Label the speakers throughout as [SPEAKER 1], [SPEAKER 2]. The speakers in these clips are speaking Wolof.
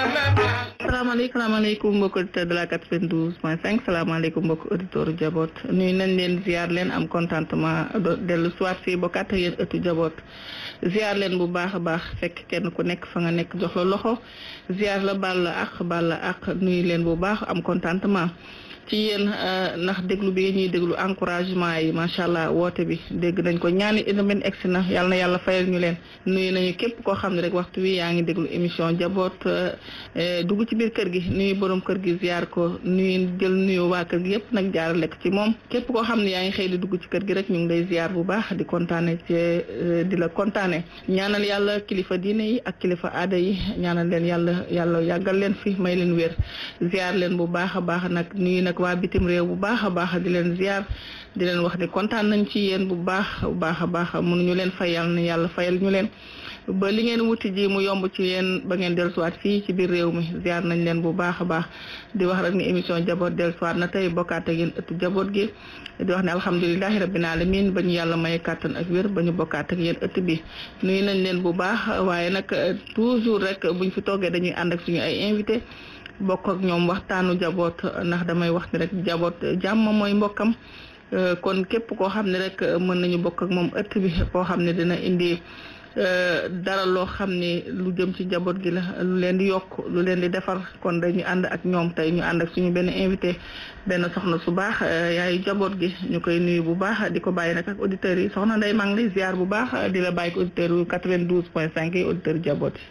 [SPEAKER 1] salaamaaleykum mbokki auditeur de la 92.5 salaamaaleykum mbokki auditeur Jabot nuyu nañ leen ziar leen am contentement dellu soir si bokkaat ak yéen ëttu Jabot ziar leen bu baax a baax fekk kenn ku nekk fa nga nekk jox la loxo ziar la baal la ak nuyu leen bu baax am contentement ci yéen ndax déglu bi ñuy déglu encouragement yi macha allah woote bi dégg nañ ko ñaani inomen egsi na yàlla na yàlla fayal ñu leen nuyu nañu képp koo xam ne rek waxtu wi yaa ngi déglu émission Jabot dugg ci biir kër gi nuyu borom kër gi ziar ko nuyu jël nuyu waa kër gi yëpp nag jaar lekk ci moom képp koo xam ne yaa ngi xëy di dugg ci kër gi rek ñu ngi lay ziar bu baax di kontaane ci di la kontaane ñaanal yàlla kilifa diine yi ak kilifa aada yi ñaanal leen yàlla yàggal leen fi may leen wér ziar leen bu baax a baax nag nuyu nag waa bitim réew bu baax a baax di leen ziar di leen wax ni kontaan nañ ci yéen bu baax a baax mënuñu leen fayal ne yàlla fayal ñu leen ba li ngeen wuti ji mu yomb ci yéen ba ngeen dellusiwaat fii ci biir réew mi ziar nañ leen bu baax a baax di wax rek ni émission Jabot dellusiwaat na tey bokkaat ak yéen ëttu Jabot gi di wax ne alhamdulilahi rabbil alamin ba ñu yàlla may kàttan ak wér ba ñu bokkaat ak yéen ëtt bi nuyu nañ leen bu baax waaye nag toujours rek buñ fi toogee dañuy ànd ak suñu ay invité bokk ak ñoom waxtaanu Jabot ndax damay wax ni rek Jabot jàmm mooy mbokkam kon képp koo xam ne rek mën nañu bokk ak moom ëtt bi koo xam ne dina indi dara loo xam ne lu jëm ci Jabot gi la lu leen di yokk lu leen di defar kon dañu ànd ak ñoom tey ñu ànd ak suñu benn invité benn soxna su baax yaayu Jabot gi ñu koy nuyu bu baax di ko bàyyi nag ak auditeurs yi soxna Ndeye maa ngi lay ziar bu baax di la bàyyi ak auditeurs yu 92.5 yi auditeurs Jabot yi.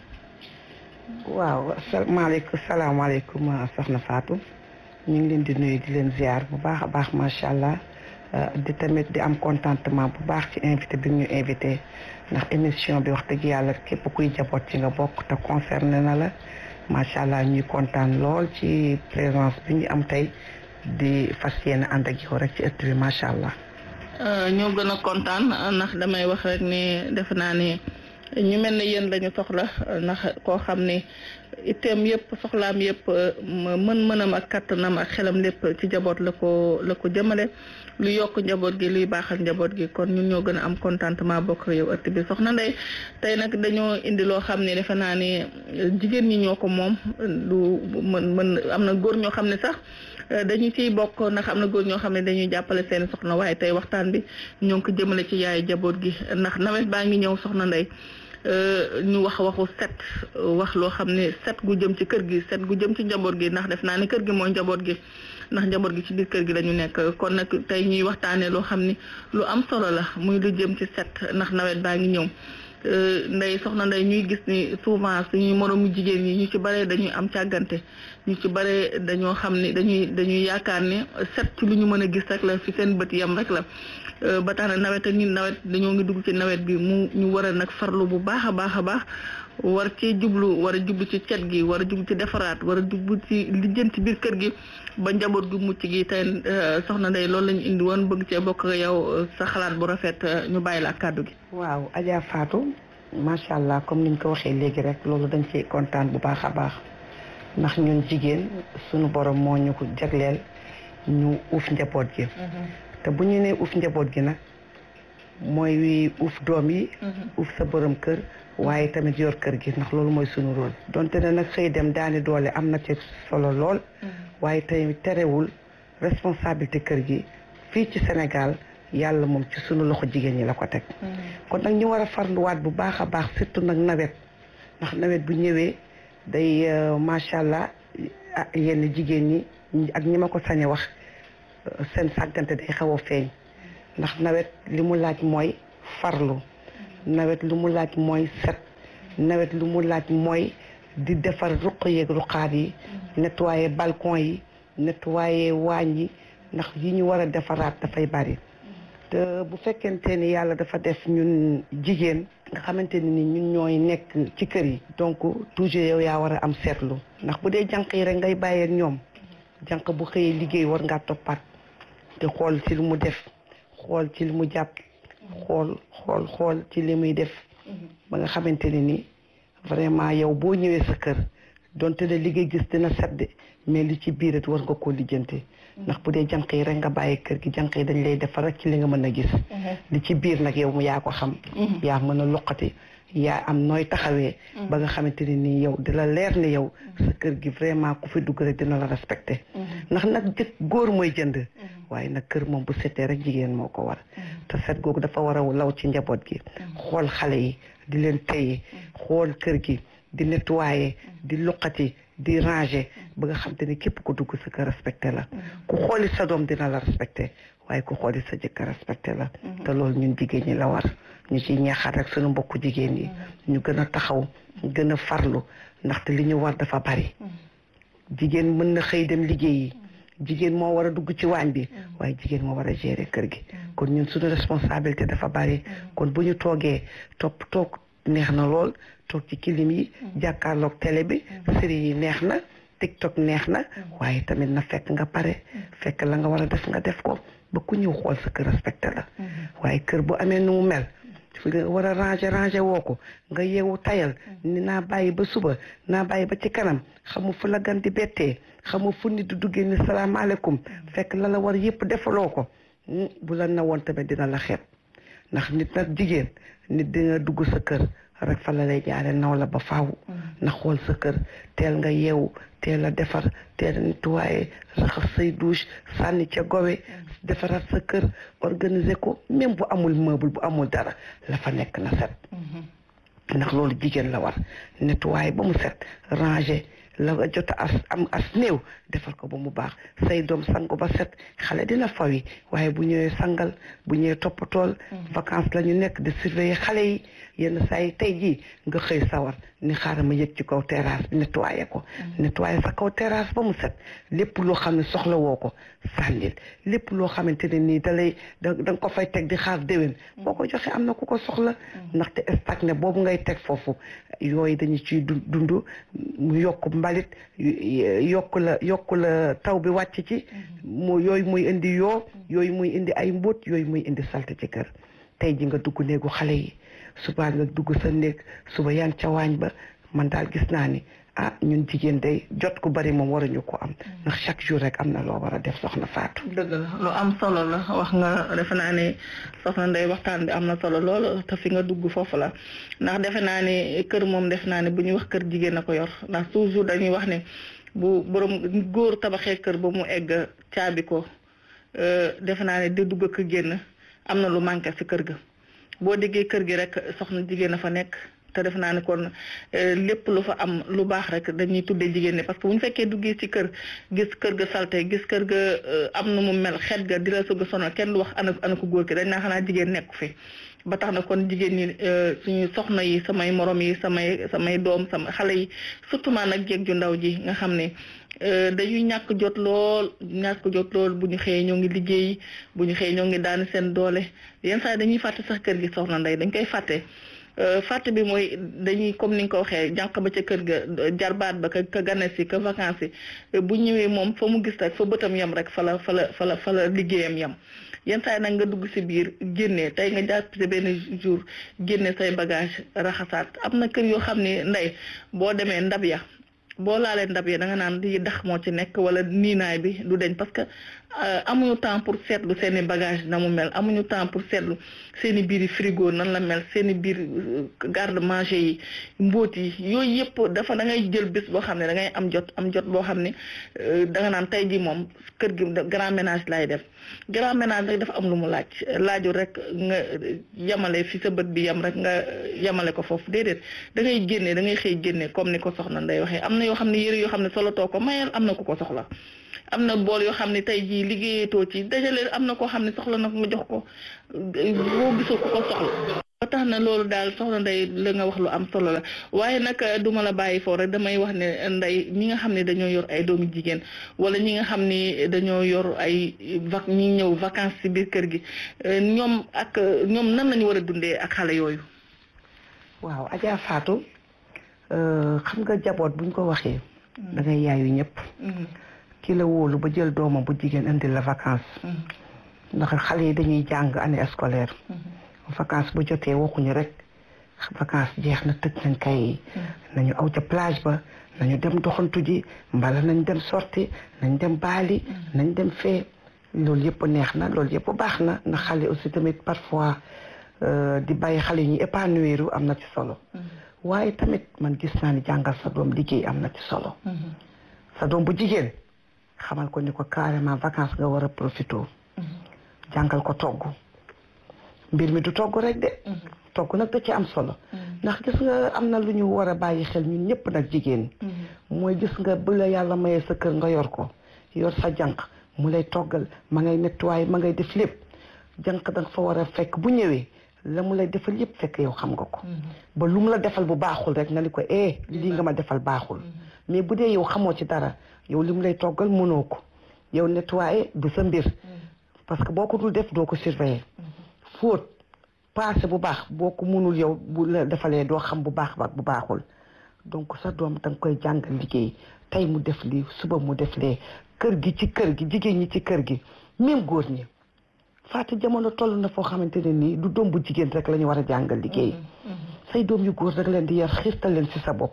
[SPEAKER 2] waaw salaamaaleykum soxna Fatou ñu ngi leen di nuyu di leen ziar bu baax a baax macha allah di tamit di am contentement bu baax ci invité bi ñu invité ndax émission bi wax dëgg yàlla képp kuy Jabot ci nga bokk te concerné na la macha allah ñuy kontaan lool ci présence bi ñu am tey di fas yéene ànd ak yow rek ci ëtt bi macha allah.
[SPEAKER 1] ñoo gën a kontaan ndax damay wax rek ne defe naa ne. ñu mel ne yéen lañu soxla ndax koo xam ne itteem yëpp soxlaam yëpp mën-mënam ak kattanam ak xelam lépp ci Jabot la ko jëmale lu yokk njaboot gi luy baaxal njaboot gi kon ñun ñoo gën a am contentement bokk yow ëtt bi soxna Ndeye tey nag dañoo indi loo xam ne defe naa ne jigéen ñi ñoo ko moom lu mën am na góor ñoo xam ne sax dañu ciy bokk ndax am na góor ñoo xam ne dañuy jàppale seen soxna waaye tey waxtaan bi ñoo ngi ko jëmale ci yaayu Jabot gi ndax nawet baa ngi ñëw soxna Ndeye ñu waxu set wax loo xam ne set gu jëm ci kër gi set gu jëm ci njaboot gi ndax def naa ne kër gi mooy njaboot gi ndax njaboot gi ci biir kër gi la ñu nekk kon nag tey ñuy waxtaanee loo xam ni lu am solo la muy lu jëm ci set ndax nawet baa ngi ñëw Ndeye soxna Ndeye ñuy gis ni souvent suñuy moromu jigéen ñi ñu ci bare dañuy am càggante ñu ci bare dañoo xam ni dañuy yaakaar ne set ci lu ñu mën a gis rek la fi seen bët yam rek la ba tax na nawet ak ñun nawet dañoo ngi dugg ci nawet bi ñu war a nag farlu bu baax a baax a baax war ci jublu ci cet gi war a jublu ci defaraat war a jublu ci lijjanti biir kër gi ba njaboot gu mucc gi tey soxna Ndeye loolu lañu indi woon bëgg cee bokk yow sa xalaat bu rafet ñu bàyyi la ak kàddu gi.
[SPEAKER 2] waaw Adja Fatou macha allah comme niñ ko waxee léegi rek loolu dañ ciy kontaan bu baax a baax ndax ñun jigéen suñu borom moo ñu ko jagleel ñu uuf njaboot gi. te bu ñu nee uuf njaboot gi nag mooy uuf doom yi. uuf sa borom kër. waaye tamit yor kër gi ndax loolu mooy sunu rôle. donte ne nag xëy dem daani doole am na ci solo lool. waaye tey terewul responsabilité kër gi fii ci Sénégal yàlla moom ci sunu loxo jigéen ñi la ko teg. kon nag ñu war a farluwaat bu baax a baax surtout nag nawet ndax nawet bu ñëwee day macha allah yenn jigéen ñi ak ñi ma ko sañ a wax seen sàggante day xaw a feeñ ndax nawet li mu laaj mooy farlu. nawet lu mu laaj mooy set nawet lu mu laaj mooy di defar ruq yeeg ruqaat yi nettoyer balcon yi nettoyer waañ yi ndax yi ñu war a defaraat dafay bari te bu fekkente ni yàlla dafa def ñun jigéen nga xamante ni ñun ñooy nekk ci kër yi donc toujours yow yaa war a am seetlu ndax bu dee jànq yi rek ngay bàyyeek ñoom jànq bu xëyee liggéey war ngaa toppaat te xool ci lu mu def xool ci lu mu jàpp xool ci li muy def ba nga xamante ne ni vraiment yow boo ñëwee sa kër donte ne li ngay gis dina sedd mais li ci biir it war nga koo lijjante ndax bu dee jànq yi rek nga bàyyi kër gi jànq yi dañ lay defar rek ci li nga mën a gis li ci biir nag yow mu yaa ko xam yaa mën a loqati yaa am nooy taxawee ba nga xamante ne nii yow di la leer ni yow sa kër gi vraiment ku fi dugg rek dina la respecté ndax nag góor mooy jënd waaye nag kër moom bu setee rek jigéen moo ko war te set googu dafa war a law ci njaboot gi xool xale yi di leen téye xool kër gi di nettoyer di luqati di ranger ba nga xamante ni képp ku dugg sa kër respecté la ku xooli sa doom dina la respecté waaye ku xooli sa jëkkër respecté la te loolu ñun jigéen ñi la war ñu ciy ñaaxaat rek suñu mbokku jigéen yi ñu gën a taxaw gën a farlu ndaxte li ñu war dafa bari jigéen mën na xëy dem liggéeyi jigéen moo war a dugg ci waañ bi waaye jigéen moo war a gérer kër gi kon ñun suñu responsabilité dafa bari kon bu ñu toogee toog neex na lool toog ci kilim yi jàkkaarloog télé bi série yi neex na TikTok neex na waaye tamit na fekk nga pare fekk la nga war a def nga def ko ba ku ñëw xool sa kër respecté la waaye kër bu amee nu mu mel fi nga war a ranger woo ko nga yeewu tayal ni naa bàyyi ba suba naa bàyyi ba ci kanam xamu fu la gan di bettee xamu fu nit di duggee ni salaamaaleykum fekk la la war yëpp defaloo ko bu la na woon tamit dina la xeeb ndax nit nag jigéen nit dina dugg sa kër rek fa la lay jaare naw la ba faaw na xool sa kër teel nga yeewu teel a defar teel a nettoyer raxas say douche sànni ca gowe defaraat sa kër organiser ko même bu amul meuble bu amul dara la fa nekk na set ndax loolu jigéen la war nettoyer ba mu set ranger la nga jot am as néew defal ko ba mu baax say doom sangu ba set xale dina fawi waaye bu ñëwee sangal bu ñëwee toppatool vacances la ñu nekk di surveiller xale yi yenn saa yi tey jii nga xëy sawar ni xaaral ma yëg ci kaw terrasse bi nettoyer ko nettoyer sa kaw terrasse ba mu set lépp loo xam ne soxla woo ko sànnil lépp loo xamante ne nii da nga ko fay teg di xaar déwén boo ko joxee am na ku ko soxla ndaxte stagné boobu ngay teg foofu yooyu dañu ciy dund mu yokk mbalit yokk la taw bi wàcc ci mu yooyu muy indi yooyu muy indi ay mbóot yooyu muy indi salte ci kër tey ji nga dugg néegu xale yi suba nga dugg sa néeg suba yan ca waañ ba man daal gis naa ni ñun jigéen day jot ku bari moom waruñu ko am ndax chaque jour rek am na loo war a def soxna Fatou.
[SPEAKER 1] dëgg la lu am solo la wax nga defe naa ne soxna Ndeye waxtaan bi am na solo lool te fi nga dugg foofu la ndax defe naa ne kër moom def naa ne bu ñuy wax kër jigéen a ko yor ndax toujours dañuy wax ne bu borom góor tabaxee kër ba mu egg caabi ko defe naa ne di dugg ak génn am na lu manqué ci kër ga boo déggee kër gi rek soxna jigéen a fa nekk te def naa ne kon lépp lu fa am lu baax rek dañuy tuddee jigéen ne parce que bu ñu fekkee duggee ci kër gis kër ga salte gis kër ga am na mu mel xet ga di la sëgg sonal kenn du wax ana ko góor ki dañ naa xanaa jigéen nekku fi ba tax na kon jigéen ñi suñu soxna yi samay morom yi samay doom sama xale yi surtout maa nag jéeg ju ndaw ji nga xam ne dañuy ñàkk jot lool bu ñu xëyee ñoo ngi liggéey bu ñu xëyee ñoo ngi daani seen doole yenn saa dañuy fàtte sax kër gi soxna Ndey dañ koy fàtte bi mooy dañuy comme ni nga ko waxee jànq ba ca kër ga jarbaat ba ka gane si ka vacances yi bu ñëwee moom fa mu gis rek fa bëtam yam rek fa la liggéeyam yam yenn saa yi nag nga dugg si biir génnee tey nga jàpp benn jour génne say bagage raxasaat am na kër yoo xam ne Ndey boo demee ndab ya boo laalee ndab ya da nga naan di dax moo ci nekk wala niinaay bi du deñ parce que amuñu temps pour seetlu seen i bagage na mu mel amuñu temps pour seetlu seen i biir frigo nan la mel seen i biir garde manger yi mbóot yi yooyu yëpp dafa da ngay jël bés boo xam ne da ngay am jot boo xam ne da nga naan tey ji moom kër gi grand ménage lay def grand ménage rek dafa am lu mu laaju rek nga yemale fi sa bët bi yem rek nga yemale ko foofu déedéet da ngay génne da ngay xëy génne comme ni ko soxna Ndeye waxee am na yoo xam ne yëre yoo xam ne solo too ko mayal am na ku ko soxla am na bool yoo xam ne tey jii liggéeyatoo ci dajale am na koo xam ne soxla na nga jox ko boo gisoo ku ko soxla ba tax na loolu daal soxna Ndeye la nga wax lu am solo la waaye nag duma la bàyyi foofu rek damay wax ne Ndeye ñi nga xam ne dañoo yor ay doomi jigéen wala ñi nga xam ne dañoo yor ay ñi ñëw vacances ci biir kër gi ñoom nan lañu war a dundee ak xale yooyu.
[SPEAKER 2] waaw Adja Fatou xam nga jaboot buñ ko waxee da ngay yaayu ñëpp ki la wóolu ba jël doomam bu jigéen indi la vacances ndax xale yi dañuy jàng année scolaire vacances bu jotee waxuñu rek vacances jeex na tëj nañ kay nañu aw ca plage ba nañu dem doxantu ji mbala nañ dem sorti nañ dem baali nañ dem fee loolu yëpp neex na loolu yëpp baax na ndax xale aussi tamit parfois di bàyyi xale yi ñu épanouir am na ci solo waaye tamit man gis naa ni jàngal sa doom liggéey am na ci solo sa doom bu jigéen xamal ko ni ko carrément vacances nga war a profité jàngal ko togg mbir mi du togg rek de togg nag da ci am solo ndax gis nga am na lu ñu war a bàyyi xel ñun ñëpp nag jigéen mooy gis nga bu la yàlla mayee sa kër nga yor ko yor sa jànq mu lay toggal ma ngay nettoyer ma ngay def lépp jànq da nga fa war a fekk bu ñëwee la mu lay defal yëpp fekk yow xam nga ko ba lu mu la defal bu baaxul rek nga ni ko lii nga ma defal baaxul mais bu dee yow xamoo ci dara yow li mu lay toggal mënoo ko yow nettoyer du sa mbir parce que boo ko dul def doo ko surveiller fóot passé bu baax boo ko mënul yow bu la defalee doo xam bu baax ba bu baaxul donc sa doom da nga koy jàngal liggéey tey mu def lii suba mu def lee kër gi ci kër gi jigéen ñi ci kër gi même góor ñi Fatou jamono toll na foo xamante ne nii du doom bu jigéen rek la ñu war a jàngal liggéey say doom yu góor rek leen di yar xiirtal leen ci sa bopp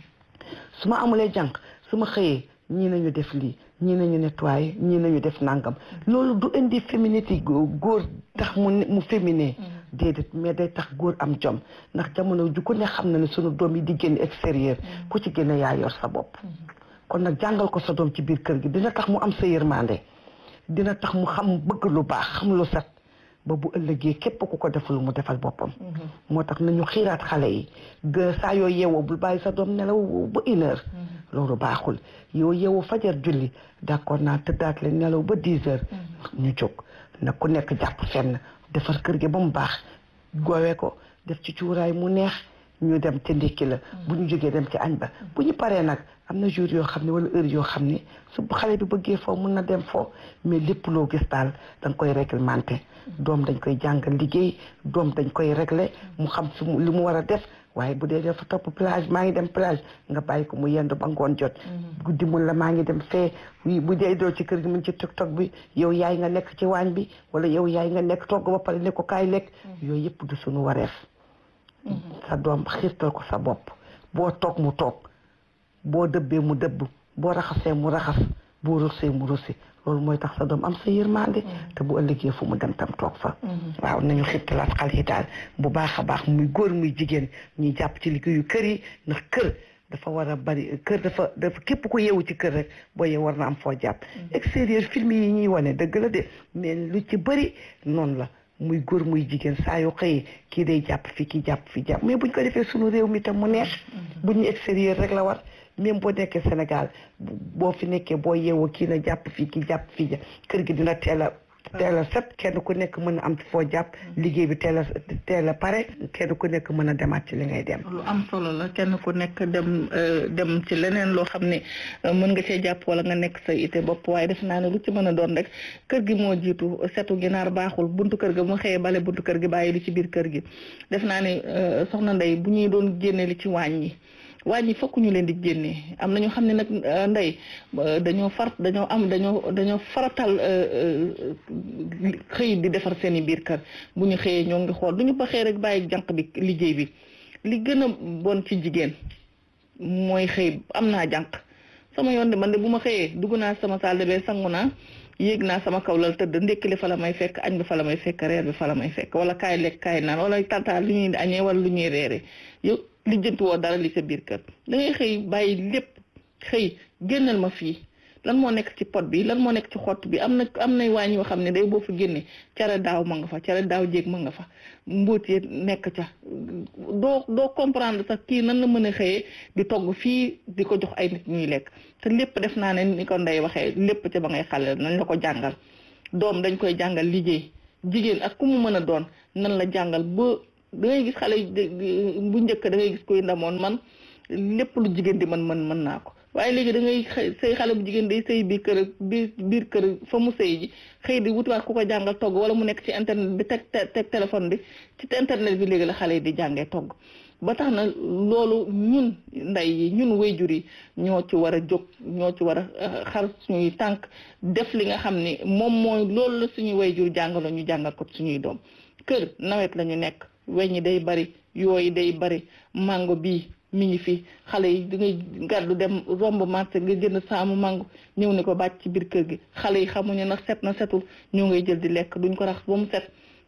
[SPEAKER 2] su ma amulee jànq su ma xëyee ñii nañu def lii ñii nañu nettoyer ñii nañu def nangam loolu du indi féminité góor tax mu féminin déedéet mais day tax góor am jom ndax jamono ju ko ne xam na ne sunu doom yi di génn extérieur ku ci génn yaa yor sa bopp kon nag jàngal ko sa doom ci biir kër gi dina tax mu am sa yërmande dina tax mu xam bëgg lu baax xam lu set ba bu ëllëgee képp ku ko defal mu defal boppam moo tax nañu xiiraat xale yi saa yoo yeewoo bul bàyyi sa doom nelaw ba 1 heure loolu baaxul yoo yeewoo fajar julli d'accord naa tëddaat leen nelaw ba 10 heures ñu jóg nag ku nekk jàpp fenn defar kër gi ba mu baax goowee ko def ci cuuraay mu neex ñu dem ca ndékki la bu ñu jógee dem ci añ ba bu ñu paree nag am na jour yoo xam ne wala heure yoo xam ne su xale bi bëggee foo mun na dem foo mais lépp loo gis daal da nga koy réglementé doom dañ koy jàngal liggéey doom dañ koy réglé mu xam li mu war a def waaye bu dee dafa topp plage maa ngi dem plage nga bàyyi ko mu yendu ba ngoon jot guddi mun la maa ngi dem fee bu dee doo ci kër gi mun ci TikTok bi yow yaay nga nekk ci waañ bi wala yow yaay nga nekk togg ba pare ne ko kaay lekk yooyu yëpp du suñu wareef sa doom xiirtal ko sa bopp boo toog mu toog boo dëbbee mu dëbb boo raxasee mu raxas boo rusee mu rusi loolu mooy tax sa doom am sa yërmande te bu ëllëgee fu mu dem tam toog fa waaw nañu xiirtalaat xale yi daal bu baax a baax muy góor muy jigéen ñuy jàpp ci liggéeyu kër yi ndax kër dafa war a bari kër dafa képp ku yeewu ci kër rek boo yeewu war na am foo jàpp extérieur film yi ñuy wane dëgg la de mais lu ci bëri noonu la muy góor muy jigéen saa yoo xëyee kii day jàpp fii kii jàpp fii jàpp mais buñ ko defee sunu réew mi tam mu neex bu ñu extérieur rek la war même boo nekkee Sénégal boo fi nekkee boo yeewoo kii na jàpp fii kii jàpp fii kër gi dina teel a set kenn ku nekk mën a am foo jàpp liggéey bi teel a pare kenn ku nekk mën a demaat ci li ngay dem.
[SPEAKER 1] lu am solo la kenn ku nekk dem ci leneen loo xam ne mën nga cee jàpp wala nga nekk sa ite bopp waaye def naa ne lu ci mën a doon rek kër gi moo jiitu setu ginaar baaxul buntu kër ga mu xëyee bale buntu kër gi bàyyi li ci biir kër gi def naa ne soxna Ndeye bu ñuy doon génne li ci wàññi fokk ñu leen di génne am na ñoo xam ne nag Ndeye dañoo faratal xëy di defar seen i biir kër bu ñu xëyee ñoo ngi xool du ñu ba xëy rek bàyyi jànq bi liggéey bi li gën a bon ci jigéen mooy xëy am naa jànq sama yoon de man de bu ma xëyee dugg naa sama salle de bain sangu naa yéeg naa sama kaw lal tëdd ndékkili fa la may fekk añ bi fa la may fekk reer bi fa la may fekk wala kaay lekk kaay naan wala tata lu ñuy añee wala lu ñuy reere yow lijjanti woo dara li sa biir kër da ngay xëy bàyyi lépp xëy génnal ma fii lan moo nekk ci pot bi lan moo nekk ci xott bi am na waañ yoo xam ne day boo fa génne care daaw ma nga fa care daaw jéeg ma nga fa mbóot yi nekk ca doo comprendre sax kii nan la mën a xëyee di togg fii di ko jox ay nit ñuy lekk te lépp def naa ne ni ko Ndeye waxee lépp ca ba ngay xale nañ la ko jàngal doom dañ koy jàngal liggéey jigéen ak ku mu mën a doon nan la jàngal ba da ngay gis xale bu njëkk da ngay gis koy ndamoon man lépp lu jigéen di mën naa ko waaye léegi da ngay say xale bu jigéen day sëy biir kër fa mu sëy ji xëy di wutiwaat ku ko jàngal togg wala mu nekk ci internet bi teg téléphone bi ci internet bi léegi la xale yi di jàngee togg ba tax na loolu ñun ndey yi ñun wayjur yi ñoo ci war a jóg ñoo ci war a xar suñuy tànk def li nga xam ni moom mooy loolu la suñuy wayjur jàngaloo ñu jàngal ko suñuy doom kër nawet la ñu nekk weñ ñi day bari yooyu day bari mango bii mi ngi fi xale yi da ngay gàddu dem romb marché nga jënd saamu mango ñëw ne ko bàcc ci biir kër gi xale yi xamuñu nag set na setul ñoo ngay jël di lekk duñ ko rax ba mu set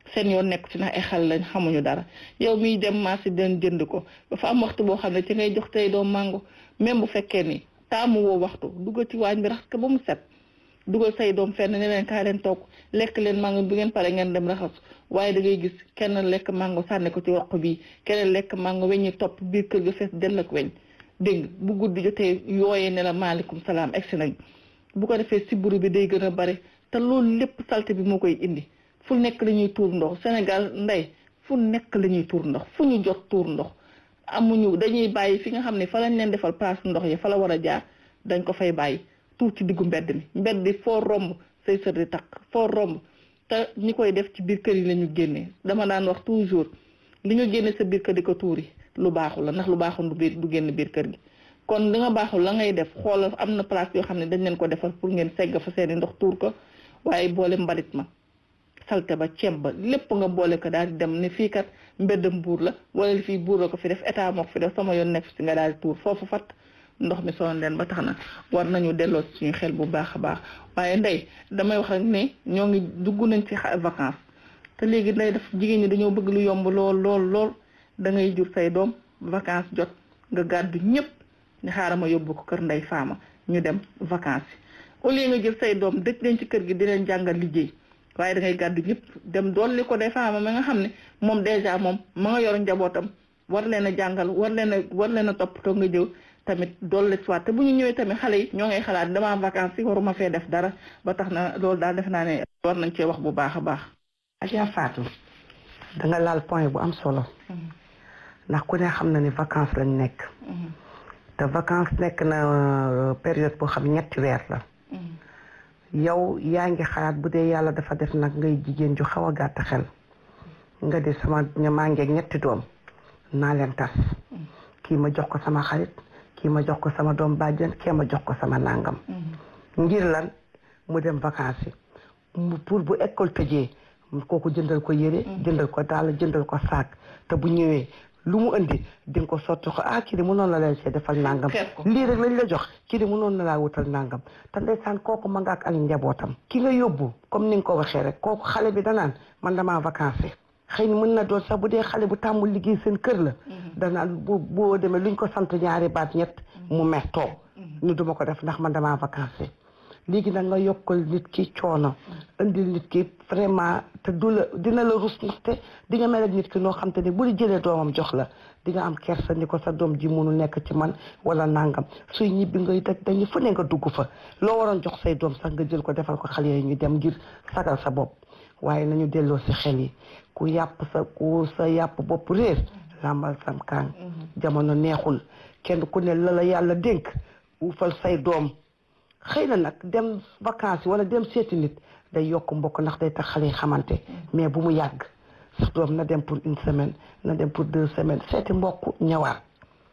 [SPEAKER 1] seen yoon nekk ci ndax ay xale lañ xamuñu dara yow miy dem marché den jënd ko dafa am waxtu boo xam ne ci ngay jox tey doom mango même bu fekkee ni taamu woo waxtu dugal ci waañ bi raxas ko ba mu set dugal say doom fenn ne leen kaay leen toog lekk leen mango bi ngeen pare ngeen dem raxas waaye da ngay gis kenn lekk mango sànni ko ci roq bi keneen lekk mango weññi topp biir kër ga fees dell ak weñ dégg bu guddi jotee yooyee ne la maaleykum salaam egsi nañ bu ko defee sibbiru bi day gën a bare te loolu lépp salte bi moo koy indi fu nekk la ñuy tuur ndox Sénégal ndey fu nekk la ñuy tuur ndox fu ñu jot tuur ndox amuñu dañuy bàyyi fi nga xam ne fa lañ leen defal place ndox yi fa la war a jaar dañ ko fay bàyyi tuur ci diggu mbedd mi mbedd foo romb say sër di takk foo romb te ñi koy def ci biir kër yi la ñu génnee dama daan wax toujours li nga génne sa biir kër di ko tuuri lu baaxul la ndax lu baaxul du génn biir kër gi kon li nga baaxul la ngay def xoolal am na place yoo xam ne dañ leen ko defal pour ngeen segg fa seeni ndox tuur ko waaye boole mbalit ma salte ba ceeb ba lépp nga boole ko daal di dem ne fii kat mbeddam buur la wala fii buur la ko fi def état moo ko fi def sama yoon nekk si nga daal di tuur foofu fat ndox mi sonn leen ba tax na war nañu delloo suñu xel bu baax a baax waaye ndey damay wax rek ne ñoo ngi dugg nañ ci vacances te léegi ndey daf jigéen ñi dañoo bëgg lu yomb lool da ngay jur say doom vacances jot nga gàddu ñëpp ne xaaral ma yóbbu ko kër ndey faama ñu dem vacances yi au lieu nga jël say doom dëj leen ci kër gi di leen jàngal liggéey waaye da ngay gàddu ñëpp dem dolli ko ndey faama ma nga xam ne moom dèjà moom ma nga yor njabootam war leen a jàngal war leen a toppatoo nga jëw tamit dolli soit te bu ñu ñëwee tamit xale yi ñoo ngay xalaat dama vacances yi waruma fee def dara ba tax na loolu daal def naa ne war nañ cee wax bu baax a baax.
[SPEAKER 2] Adja Fatou da nga laal point bu am solo ndax ku ne xam na ni vacances lañ nekk te vacances nekk na période boo xam ñetti weer la yow yaa ngi xalaat bu dee yàlla dafa def nag ngay jigéen ju xaw a gàtt xel nga di sama maa ngeeg ñetti doom naa leen tas kii ma jox ko sama xarit kii ma jox ko sama doom bàjjen kii ma jox ko sama nangam ngir lan mu dem vacances yi pour bu école tëjee kooku jëndal ko yére jëndal ko daal jëndal ko saak te bu ñëwee lu mu indi di nga ko sotti ko kii di mënoon na leen see defal nangam lii rek lañ la jox kii di mënoon na laa wutal nangam te ndeysaan kooku ma nga ak njabootam ki nga yóbbu comme ni nga ko waxee rek kooku xale bi danaan man damaa vacances xëy na mën na doon sax bu dee xale bu tàmmul liggéey seen kër la danaan boo demee luñ ko sant ñaari baat ñett mu mer toog ni duma ko def ndax man damaa vacances léegi nag nga yokkal nit ki coono indil nit ki vraiment te dina la rus ndaxte di nga mel ak nit ki noo xam te ne bu la jëlee doomam jox la di nga am kersa ni ko sa doom ji mënu nekk ci man wala nangam suy ñibbi ngay dañu fu ne nga dugg fa loo waroon jox say doom sax nga jël ko defal ko xale yi ñu dem ngir sagal sa bopp waaye nañu delloo si xel yi ku sa yàpp bopp réer làmbal sam kaan jamono neexul kenn ku ne la yàlla dénk ufal say doom xëy na nag dem vacances wala dem seeti nit day yokk mbokk ndax day tax xale yi xamante mais bu mu yàgg sa doom na dem pour une semaine na dem pour 2 semaines seeti mbokk ñëwaat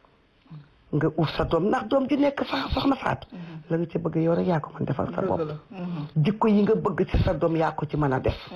[SPEAKER 2] nga uf sa doom ndax doom ju nekk soxna Faatu la nga ci bëgg yow rek yaa ko mën defal sa bopp jikko yi nga bëgg ci sa doom yaa ko ci mën a def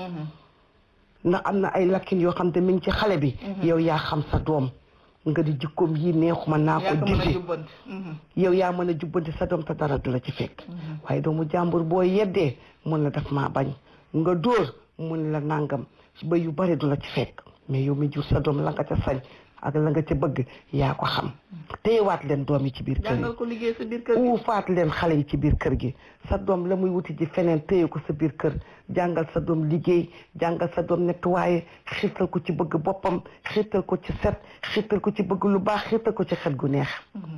[SPEAKER 2] ndax am na ay lakkin yoo xam te mi ngi ci xale bi yow yaa xam sa doom nga di jikkoom yi neexuma naa ko dindi yow yaa mën a jubbanti sa doom te dara du la ci fekk waaye doomu jàmbur boo yeddee mun la def maa bañ nga dóor mun la nangam ba yu bari du la ci fekk mais yow mi jur sa doom la nga ca sañ ak la nga ca bëgg yaa ko xam téyewaat leen doom yi ci biir kër gi uufaat leen xale yi ci biir kër gi sa doom la muy wuti ji feneen téye ko sa biir kër jàngal sa doom liggéey jàngal sa doom nettoyé xiirtal ko ci bëgg boppam xiirtal ko ci set xiirtal ko ci bëgg lu baax xiirtal ko ci xet gu neex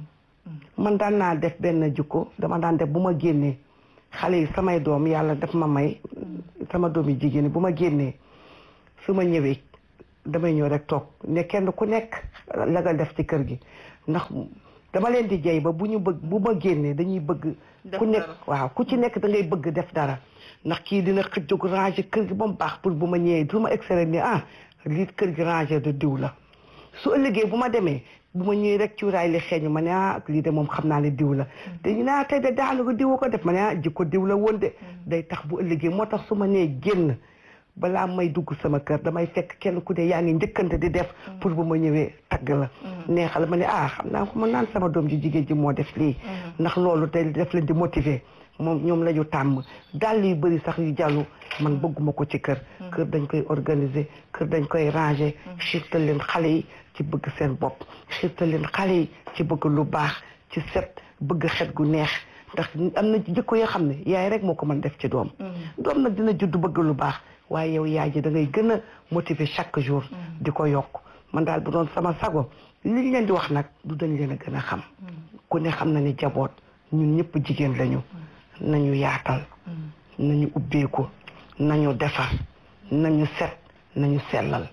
[SPEAKER 2] man daan naa def benn jikko dama daan def bu ma génnee xale yi samay doom yàlla daf ma may sama doom yi jigéen bu ma génnee su ma ñëwee damay ñëw rek toog ne kenn ku nekk la nga def ci kër gi ndax dama leen di jey ba bu ma génnee dañuy bëgg ku nekk waaw ku ci nekk da ngay bëgg def dara ndax kii dina xëjjug ranger kër gi ba mu baax pour bu ma ñëwee du ma extrait ni lii kër gi ranger de diw la su ëllëgee bu ma demee bu ma ñëwee rek cuuraay li xeeñu ma ne lii de moom xam naa ne diw la te ñu ne tey de daanu ko diw ko def ma ne jikko diw la woon de day tax bu ëllëgee moo tax su ma nee génn balaa may dugg sama kër damay fekk kenn ku ne yaa ngi njëkkante di def pour bu ma ñëwee tagg la neexal ma ne xam naa ko ma naan sama doom ji jigéen ji moo def lii ndax loolu day def leen di motiver moom ñoom la ñu tàmm dàll yu bëri sax yu jàllu man bëgguma ko ci kër dañ koy organiser kër dañ koy ranger xiirtal leen xale yi ci bëgg seen bopp xiirtal leen xale yi ci bëgg lu baax ci set bëgg xet gu neex ndax am na jikko yoo xam ne yaay rek moo ko mën def ci doom doom nag dina judd bëgg lu baax waaye yow yaay ji da ngay gën a motiver chaque jour di ko yokk man daal bu doon sama sago liñ leen di wax nag du dañ leen a gën a xam ku ne xam na ni jaboot ñun ñëpp jigéen lañu nañu yaatal nañu ubbeeku nañu defar nañu set nañu sellal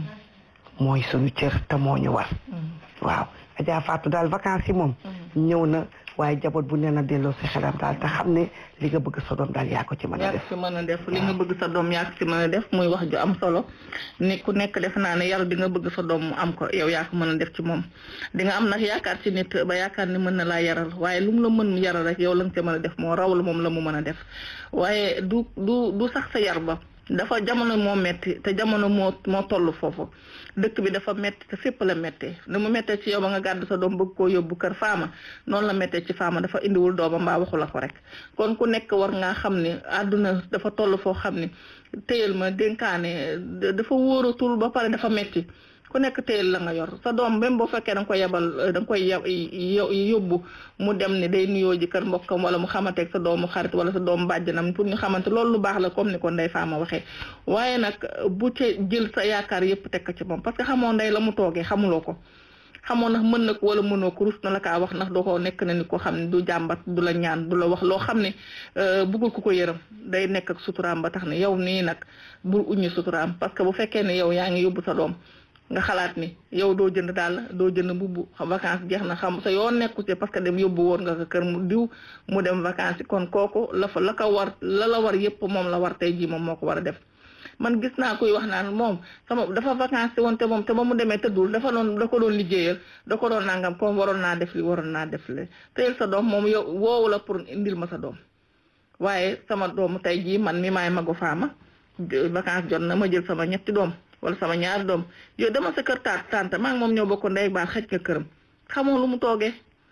[SPEAKER 2] mooy suñu cër te moo ñu war waaw Adja Fatou daal vacances yi moom ñëw na waaye jaboot bu nee na delloo si xelam daal te xam ne li nga bëgg sa doom daal yaa ko ci mën a def
[SPEAKER 1] li nga bëgg sa doom yaa ko ci mën a def muy wax ju am solo ni ku nekk def naa ne yar di nga bëgg sa doom mu am ko yow yaa ko mën a def ci moom di nga am nag yaakaar ci nit ba yaakaar ni mën na laa yaral waaye lu mu la mën yaral rek yow la nga ci mën a def moo raw la moom la mu mën a def waaye du sax sa yar ba dafa jamono moo metti te jamono moo toll foofu dëkk bi dafa metti te fépp la mettee ni mu mettee ci yow ba nga gàddu sa doom bëgg koo yóbbu kër faama noonu la mettee ci faama dafa indiwul doomam mbaa waxu la ko rek kon ku nekk war ngaa xam ne àdduna dafa toll foo xam ne téyel ma dénkaane dafa wóoratul ba pare dafa metti ku nekk téyel la nga yor sa doom même boo fekkee da nga koy yebal da nga koy yóbbu mu dem ne day nuyoo ji kër mbokkam wala mu xamanteeg sa doomu xarit wala sa doomu bàjjanam pour ñu xamante loolu lu baax la comme ni ko Ndeye Fama waxee waaye nag bu ca jël sa yaakaar yëpp teg ko ci moom parce que xamoo ndey la mu toogee xamuloo ko xamoo ndax mën na ko wala mënoo ko rus na la kaa wax ndax doo ko nekk na ni ko xam ne du jàmbat du la ñaan du la wax loo xam ne bëggul ku ko yërëm day nekk ak suturaam ba tax ne yow nii nag bul uññi suturaam parce que bu fekkee ne yow yaa ngi yóbbu sa doom nga xalaat ni yow doo jënd daal doo jënd mbubb vacances jeex na xam sa yoon nekku ci parce que dem yóbbu woon nga ko kër mu diw mu dem vacances yi kon kooku la ko war la war yëpp moom la war tey jii moom moo ko war a def man gis naa koy wax naan moom sama dafa vacances woon te moom te ba mu demee tëddul da ko doon liggéeyal da ko doon nangam comme waroon naa def li teyel sa doom moom yow woowu la pour indil ma sa doom waaye sama doomu tey jii man mi maay magu faama vacances jot na ma jël sama ñetti doom wala sama ñaari doom yow dama sa kër tante maa ngi moom ñoo bokk ndey ak baay xëj nga këram xamoo lu mu toogee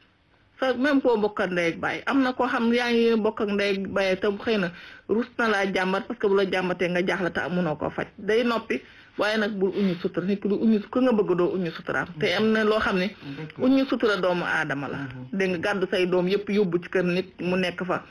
[SPEAKER 1] sa même koo bokk ak ndey ak baay am na koo xam yaa ngi bokk ak ndey ak baay te xëy na rus na laa jàmbat parce que bu la jàmbatee nga jaaxle te munoo koo faj day noppi waaye nag bul uñu sutura nit ki du uñu ku nga bëgg doo uñu suturaam te am na loo xam ne uñu sutura doomu aadama la dégg nga gàddu say doom yëpp yóbbu ci kër nit mu nekk fa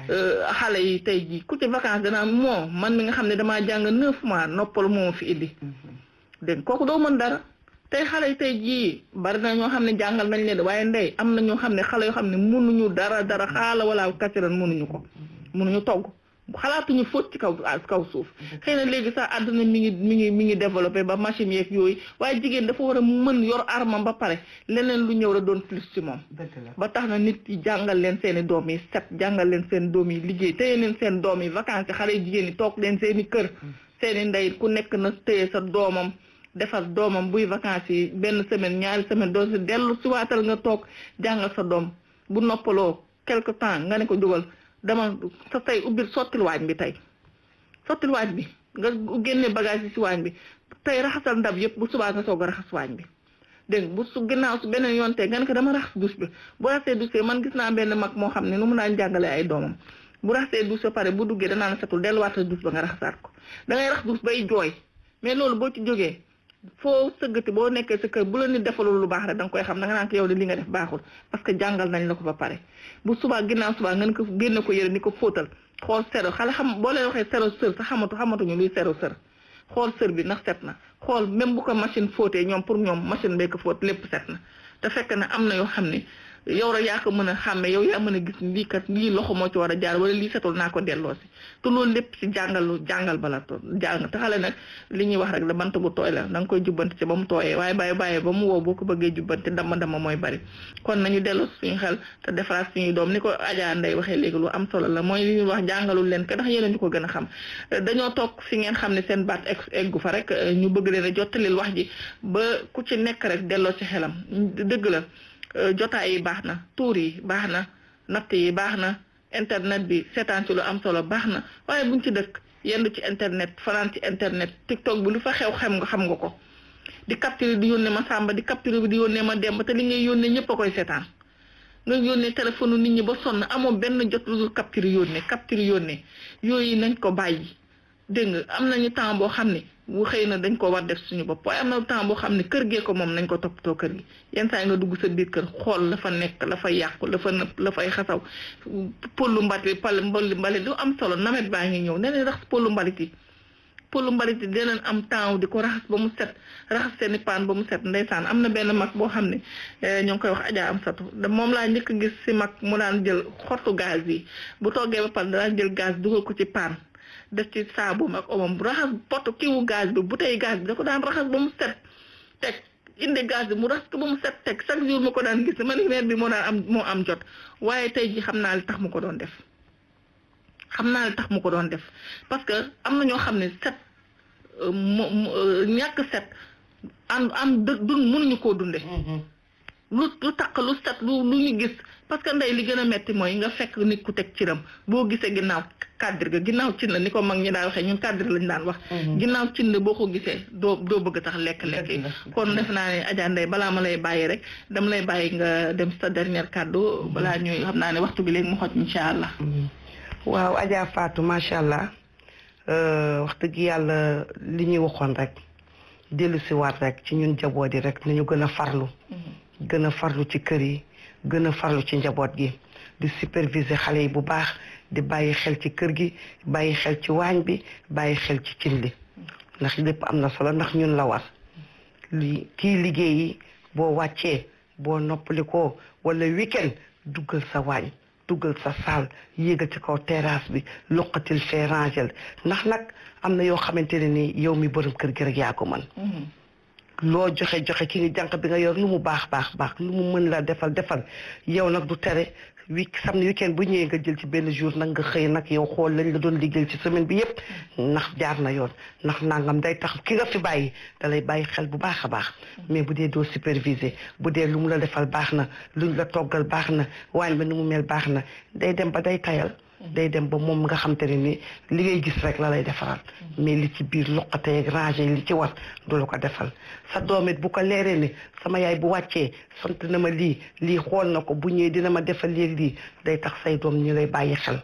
[SPEAKER 1] xale yi tey jii ku ci vacances danaa moo man mi nga xam ne damaa jàng 9 mois noppalu moo fi indi dégg kooku doo mën dara tey xale yi tey jii bari na ñoo xam ne jàngal nañ leen waaye ndey am na ñoo xam ne xale yoo xam ne mënuñu dara xaala wala kasiran mënuñu ko mënuñu togg xalaatuñu fóot ci kaw suuf xëy na léegi sax àdduna mi ngi développé ba machine yeeg yooyu waaye jigéen dafa war a mën yor armam ba pare leneen lu ñëw la doon plus ci moom ba tax na nit yi jàngal leen seeni doom yi set jàngal leen seen doom yi liggéey téye leen seen doom yi vacances yi xale yi jigéen yi toog leen seeni kër seeni ndey ku nekk na téye sa doomam defal doomam buy vacances yi benn semaine ñaari semaine doo si dellu si waatal nga toog jàngal sa doom bu noppaloo quelque temps nga ne ko dugal dama sa tey ubbil sottil waañ bi tey sottil waañ bi nga génne bagage yi si waañ bi tey raxasal ndab yëpp bu subaa nga soog a raxas waañ bi dégg bu su ginnaaw su beneen yoon tey nga ne ko dama raxas douche bi bu raxasee douche man gis naa benn mag moo xam ne nu mu daan jàngale ay doomam bu raxasee douche ba pare bu duggee danaa la setul delluwaat douche ba nga raxasaat ko da ngay rax douche bay jooy mais loolu boo ci jógee foo sëggati boo nekkee sa kër bu la nit defalul lu baax rek da nga koy xam da nga naan ko yow de li nga def baaxul parce que jàngal nañ la ko ba pare bu subaa ginnaaw subaa nga ne ko génne ko yëre ni ko fóotal xool sero xale xam boo leen waxee sero sër sax xamatuñu luy sero sër xool sër bi ndax set na xool même bu ko machine fóotee ñoom pour ñoom machine bee ko fóot lépp set na te fekk na am na yoo xam ne yow rek yaa ko mën a xàmme yow yaa mën a gis lii kat lii loxo moo ci war a jaar wala lii setul naa ko delloo si te loolu lépp si jàngal bala jàng te xale nag li ñuy wax rek la bant bu tooy la da nga koy jubbanti ci ba mu tooyee waaye bàyyi ba mu wow boo ko bëggee jubbanti dama mooy bari kon nañu delloo suñu xel te defaraat suñuy doom ni ko Adja Ndeye waxee léegi lu am solo la mooy li ñuy wax jàngalul leen ko ndax yéen ñu ko gën a xam dañoo toog fi ngeen xam ne seen baat eggu fa rek ñu bëgg leen a jottalil wax ji ba ku ci nekk rek delloo ci xelam dëgg la jotaay yi baax na tuur yi baax na natt yi baax na internet bi seetaan ci lu am solo baax na waaye buñ ci dëkk yendu ci internet fanaan ci internet TikTok bi lu fa xew xam nga ko di capturer di yónnee ma Samba di capturer bi di yónnee ma Demba te li ngay yónnee ñëpp a koy seetaan nga yónnee téléphone nit ñi ba sonn amoo benn jot lu dul capture yónnee yooyu nañ ko bàyyi dégg nga am nañu temps boo xam ne bu xëy na dañ ko war def suñu bopp waaye am na temps boo xam ne kër gee ko moom nañ ko toppatoo kër gi yenn saa yi nga dugg sa biir kër xool la fa nekk la fa yàqu la fa nëpp la fay xasaw pollu mbalit du am solo nawet baa ngi ñëw nee nañ raxas pollu mbalit yi dinañ am temps di ko raxas ba mu set raxas seeni paan ba mu set ndeysaan am na benn mag boo xam ne ñoo ngi koy wax Adja am satu moom laa njëkk gis si mag mu daan jël xottu gaz yi bu toggee ba pare daan jël gaz dugal ko ci paan def ci saabuum ak omam raxas poto kiwu gaz bi bouteille gaz bi da ko daan raxas ba mu set teg indi gaz bi mu raxas ko ba mu set teg chaque jour ma ko daan gis man weer bi moo am jot waaye tey ji xam naa li tax mu ko doon def parce que am na ñoo xam ne set ñàkk set am mënuñu koo dunde lu taq lu set lu ñu gis parce que ndey li gën a metti mooy nga fekk nit ku teg ciram boo gisee ginnaaw cin la ni ko mag ñi daan waxee ñun cadre lañu daan wax ginnaaw cin la boo ko gisee doo bëgg tax lekk yi kon def naa ne Adja Ndeye balaa ma lay bàyyi rek dama lay bàyyi nga dem sa dernière kàddu balaa ñuy xam naa ne waxtu bi léegi mu xoj incha allah
[SPEAKER 2] waaw Adja Fatou macha allah wax dëgg yàlla li ñuy waxoon rek dellu si waat rek ci ñun njaboot yi rek nañu gën a farlu gën a farlu ci kër yi gën a farlu ci njaboot gi di superviser xale yi bu baax di bàyyi xel ci kër gi bàyyi xel ci waañ bi bàyyi xel ci cin li ndax lépp am na solo ndax ñun la war kii liggéey yi boo wàccee boo noppalikoo wala weekend duggal sa waañ duggal sa saal yéegal ci kaw terrasse bi loqatil fee rangel ndax nag am na yoo xamante ne ni yow mi borom kër gi rek yaa ko mën loo joxe ci ni jànq bi nga yor lu mu baax lu mu mën la defal yow nag du tere samedi weekend bu ñëwee nga jël ci benn jour nag nga xëy nag yow xool lañ la doon liggéey ci semaine bi yépp ndax jaar na yoon ndax nangam day tax ki nga fi bàyyi da lay bàyyi xel bu baax a baax mais bu dee doo superviser bu dee lu mu la defal baax na luñ la toggal baax na waañ ba ni mu mel baax na day dem ba day tayal day dem ba moom nga xam te ne ni li ngay gis rek la lay defaral mais li ci biir loqatee ak rangé li ci war du la ko defal sa doom it bu ko leeree ni sama yaay bu wàccee sant na ma lii xool na ko bu ñëwee dina ma defal léegi lii day tax say doom ñu lay bàyyi xel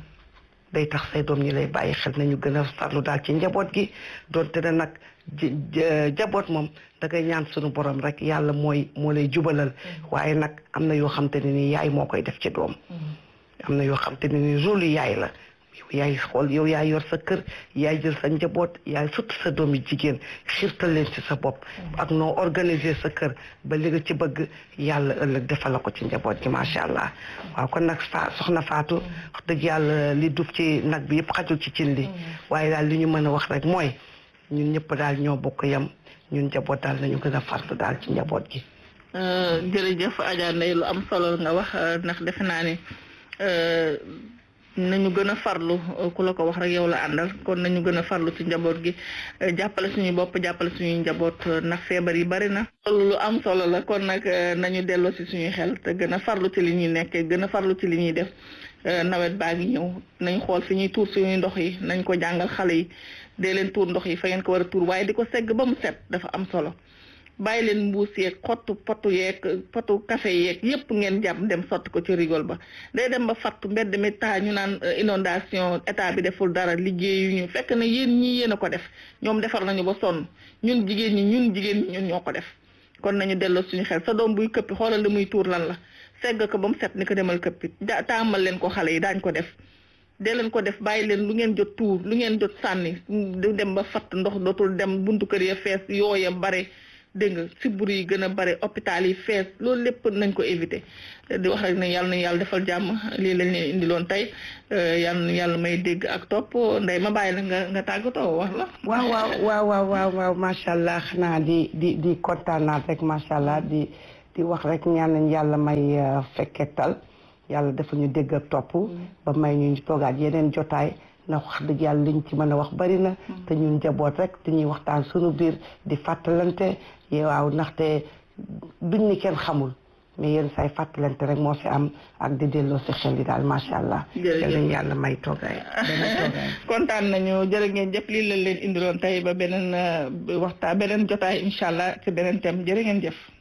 [SPEAKER 2] nañu gën a farlu daal ci njaboot gi doonte ne nag jaboot moom da ngay ñaan sunu borom rek yàlla moo lay jubalal waaye nag am na yoo xam te ne ni yaay moo koy def ci doom am na yoo xam te ne ni rôle yaay la yow yaay xool yow yaay yor sa kër yaay jël sa njaboot yaay surtout sa doom yi jigéen xiirtal leen ci sa bopp ak noo organiser sa kër ba li nga ci bëgg yàlla ëllëg defal la ko ci njaboot gi macha allah waaw kon nag soxna Fatou wax dëgg yàlla li duf ci nag bi yëpp xajul ci cin li waaye daal li ñu mën a wax rek mooy ñun ñëpp daal ñoo bokk yem ñun njaboot daal nañu gën a farlu daal ci njaboot gi
[SPEAKER 1] jërëjëf Adja Ndeye lu am solo nga wax ndax defe naa ne nañu gën a farlu ku la ko wax rek yow la àndal kon nañu gën a farlu ci njaboot gi jàppale suñu bopp jàppale suñuy njaboot ndax feebar yi bari na loolu lu am solo la kon nag nañu delloo ci suñuy xel te gën a farlu ci li ñuy nekkee gën a farlu ci li ñuy def nawet baa ngi ñëw nañ xool fi ñuy tuur suñuy ndox yi nañ ko jàngal xale yi dee leen tuur ndox yi fa ngeen ko war a tuur waaye di ko segg ba mu set dafa am solo bàyyi leen mbuus yeeg potu café yeeg yépp ngeen jàpp dem sotti ko ci rigol ba day dem ba fattu mbedd mi taa ñu naan inondation état bi deful dara liggéeyuñu fekk na yéen a ko def ñoom defar nañu ba sonn ñun jigéen ñi ñoo ko def kon nañu delloo suñu xel sa doom buy këppi xoolal li muy tuur lan la segg ko ba mu set ni ko demal këppi taamal leen ko xale yi daañ ko def dee leen ko def bàyyi leen lu ngeen jot tuur lu ngeen jot sànni du dem ba fatt ndox dootul dem buntu kër ya fees yooya bare dégg nga sibbiru yi gën a bare hôpital yi fees loolu lépp nañ ko éviter di wax rek ne yàlla nañu yàlla defal jàmm lii lañ leen indiloon tey yàlla may dégg ak topp Ndeye ma bàyyi la nga tàggatoo wax la.
[SPEAKER 2] waaw macha allah xanaa di kontaanaat rek macha allah di wax rek ñaan nañ yàlla may fekketal yàlla dafa ñu dégg ak topp ba may ñu toogaat yeneen jotaay. ndax wax dëgg yàlla liñ ci mën a wax bari na te ñun njaboot rek dañuy waxtaan sunu biir di fàttalante waaw ndaxte duñ ni kenn xamul mais yenn saay fàttalante rek moo fi am ak di delloo si xel yi daal macha allah. jërëjëf yàlla may toogaay.
[SPEAKER 1] kontaan nañu jërë ngeen jëf lii lañ leen indiloon tey ba beneen jotaay incha allah ci beneen thème jërë ngeen jëf.